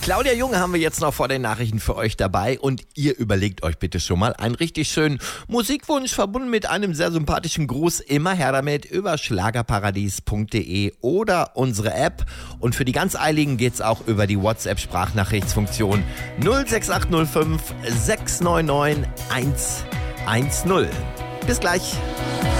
Claudia Junge haben wir jetzt noch vor den Nachrichten für euch dabei und ihr überlegt euch bitte schon mal einen richtig schönen Musikwunsch verbunden mit einem sehr sympathischen Gruß. Immer her damit über schlagerparadies.de oder unsere App. Und für die ganz Eiligen geht's auch über die WhatsApp-Sprachnachrichtsfunktion 06805 699 110. Bis gleich.